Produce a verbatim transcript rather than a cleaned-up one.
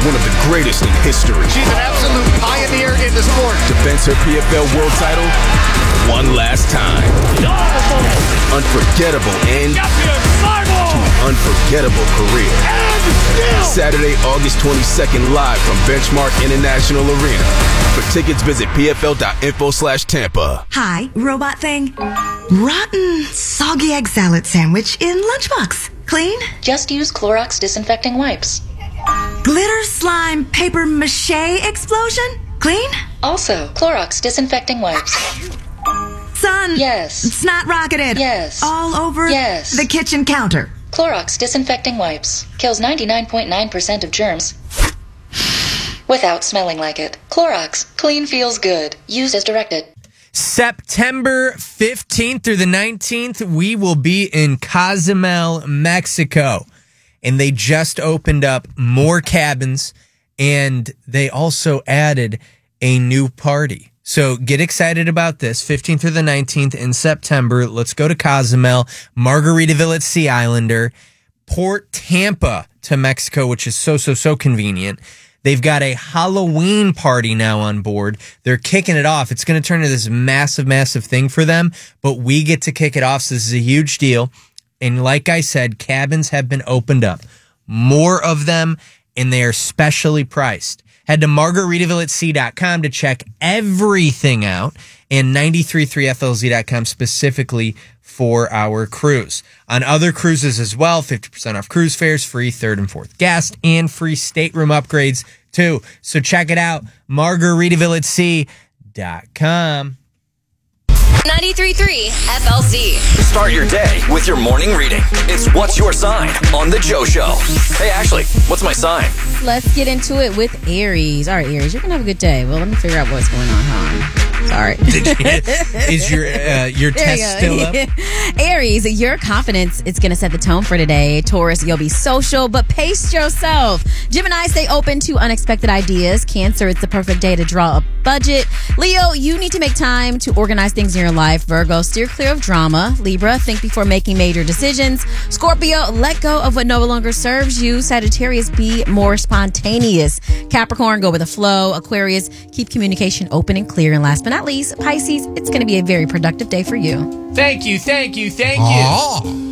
one of the greatest in history. She's an absolute pioneer in the sport. Defends her P F L World title one last time. Unforgettable end to an unforgettable career. Saturday, August twenty-second, live from Benchmark International Arena. For tickets, visit pfl.info slash Tampa. Hi, robot thing. Rotten, soggy egg salad sandwich in lunchbox. Clean? Just use Clorox disinfecting wipes. Glitter slime paper mache explosion? Clean? Also, Clorox disinfecting wipes. Son. Yes. It's not rocketed. Yes. All over Yes. the kitchen counter. Clorox disinfecting wipes. Kills ninety-nine point nine percent of germs without smelling like it. Clorox. Clean feels good. Used as directed. September fifteenth through the nineteenth, we will be in Cozumel, Mexico. And they just opened up more cabins, and they also added a new party. So get excited about this. fifteenth through the nineteenth in September. Let's go to Cozumel, Margaritaville at Sea Islander, Port Tampa to Mexico, which is so, so, so convenient. They've got a Halloween party now on board. They're kicking it off. It's going to turn into this massive, massive thing for them, but we get to kick it off. So this is a huge deal. And like I said, cabins have been opened up. More of them, and they are specially priced. Head to margaritaville at sea dot com to check everything out, and ninety-three point three F L Z dot com specifically for our cruise. On other cruises as well, fifty percent off cruise fares, free third and fourth guest, and free stateroom upgrades too. So check it out, margaritaville at sea dot com. ninety-three point three F L Z. Start your day with your morning reading. It's What's Your Sign on The Joe Show. Hey, Ashley, what's my sign? Let's get into it with Aries. All right, Aries, you're going to have a good day. Well, let me figure out what's going on, huh? Sorry. Did you, is your uh, your There test you still up? Aries, your confidence is going to set the tone for today. Taurus, you'll be social, but pace yourself. Gemini, stay open to unexpected ideas. Cancer, it's the perfect day to draw a budget. Leo, you need to make time to organize things in your life. Virgo, steer clear of drama. Libra, think before making major decisions. Scorpio, let go of what no longer serves you. Sagittarius, be more spontaneous. Capricorn, go with the flow. Aquarius, keep communication open and clear. And last but not least, Pisces, it's going to be a very productive day for you. Thank you, thank you, thank you. Oh.